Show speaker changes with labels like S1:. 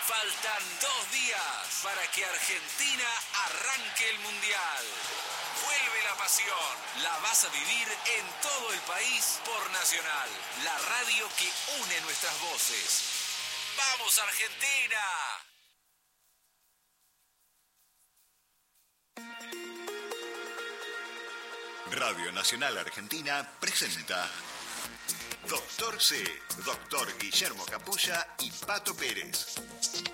S1: Faltan 2 días para que Argentina arranque el Mundial. Vuelve la pasión. La vas a vivir en todo el país por Nacional, la radio que une nuestras voces. ¡Vamos, Argentina!
S2: Radio Nacional Argentina presenta Doctor C, Doctor Guillermo Capulla y Pato Pérez.